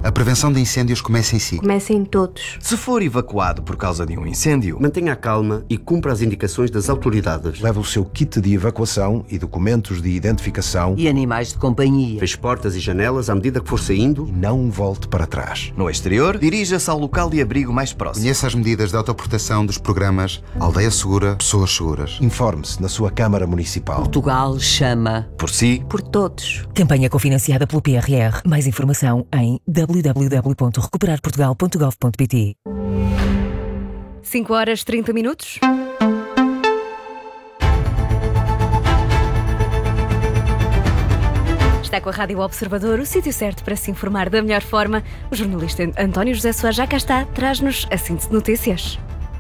A prevenção de incêndios começa em si. Começa em todos. Se for evacuado por causa de um incêndio, mantenha a calma e cumpra as indicações das autoridades. Leve o seu kit de evacuação e documentos de identificação. E animais de companhia. Feche portas e janelas à medida que for saindo. E não volte para trás. No exterior, dirija-se ao local de abrigo mais próximo. Conheça as medidas de autoproteção dos programas Aldeia Segura, Pessoas Seguras. Informe-se na sua Câmara Municipal. Portugal chama. Por si. Por todos. Campanha cofinanciada pelo PRR. Mais informação em www.recuperarportugal.gov.pt. 5h30. Está com a Rádio Observador, o sítio certo para se informar da melhor forma. O jornalista António José Soares já cá está, traz-nos a síntese de notícias.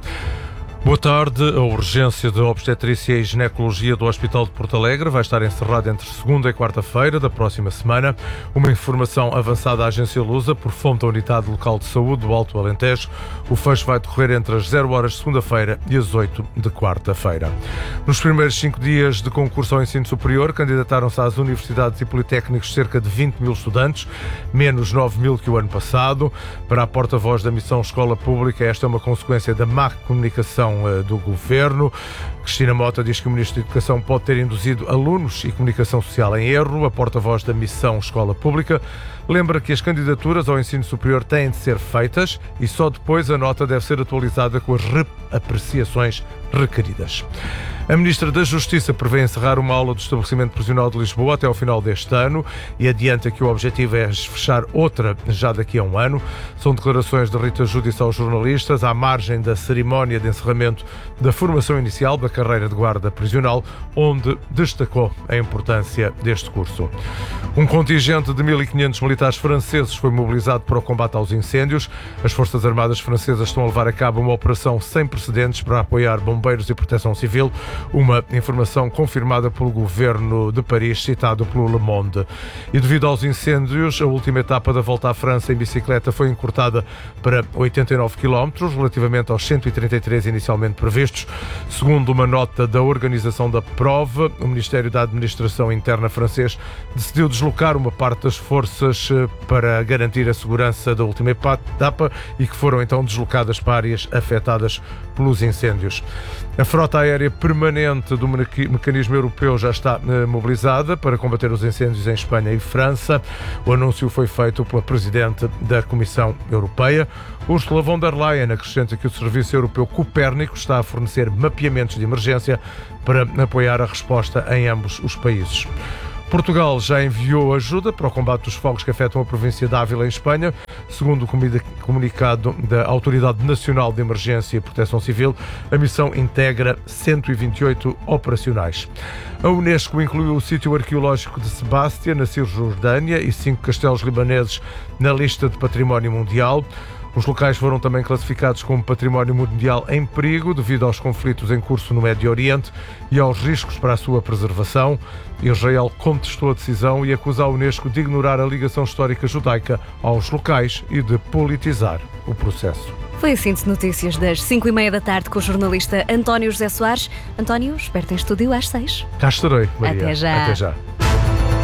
Boa tarde. A urgência de obstetrícia e ginecologia do Hospital de Porto Alegre vai estar encerrada entre segunda e quarta-feira da próxima semana. Uma informação avançada à agência Lusa por fonte da Unidade Local de Saúde do Alto Alentejo. O fecho vai decorrer entre as 0 horas de segunda-feira e as 8 de quarta-feira. Nos primeiros 5 dias de concurso ao ensino superior, candidataram-se às universidades e politécnicos cerca de 20 mil estudantes, menos 9 mil que o ano passado. Para a porta-voz da Missão Escola Pública, esta é uma consequência da má comunicação do Governo. Cristina Mota diz que o Ministro da Educação pode ter induzido alunos e comunicação social em erro. A porta-voz da Missão Escola Pública lembra que as candidaturas ao ensino superior têm de ser feitas e só depois a nota deve ser atualizada com as reapreciações requeridas. A Ministra da Justiça prevê encerrar uma aula do Estabelecimento Prisional de Lisboa até ao final deste ano e adianta que o objetivo é fechar outra já daqui a um ano. São declarações de Rita Júdice aos jornalistas à margem da cerimónia de encerramento da formação inicial da carreira de guarda prisional, onde destacou a importância deste curso. Um contingente de 1.500 militares franceses foi mobilizado para o combate aos incêndios. As Forças Armadas francesas estão a levar a cabo uma operação sem precedentes para apoiar bombeiros e proteção civil. Uma informação confirmada pelo Governo de Paris, citado pelo Le Monde. E devido aos incêndios, a última etapa da Volta à França em bicicleta foi encurtada para 89 km, relativamente aos 133 inicialmente previstos. Segundo uma nota da organização da prova, o Ministério da Administração Interna francês decidiu deslocar uma parte das forças para garantir a segurança da última etapa e que foram então deslocadas para áreas afetadas pelos incêndios. A frota aérea permanente do mecanismo europeu já está mobilizada para combater os incêndios em Espanha e França. O anúncio foi feito pela Presidente da Comissão Europeia. Ursula von der Leyen acrescenta que o Serviço Europeu Copérnico está a fornecer mapeamentos de emergência para apoiar a resposta em ambos os países. Portugal já enviou ajuda para o combate dos fogos que afetam a província de Ávila, em Espanha. Segundo o comunicado da Autoridade Nacional de Emergência e Proteção Civil, a missão integra 128 operacionais. A Unesco incluiu o sítio arqueológico de Sebastia, na Cisjordânia, e 5 castelos libaneses na lista de património mundial. Os locais foram também classificados como património mundial em perigo devido aos conflitos em curso no Médio Oriente e aos riscos para a sua preservação. Israel contestou a decisão e acusa a Unesco de ignorar a ligação histórica judaica aos locais e de politizar o processo. Foi assim de notícias das 5h30 da tarde com o jornalista António José Soares. António, espero-te em estúdio às 6. Cá estarei, Maria. Até já. Até já.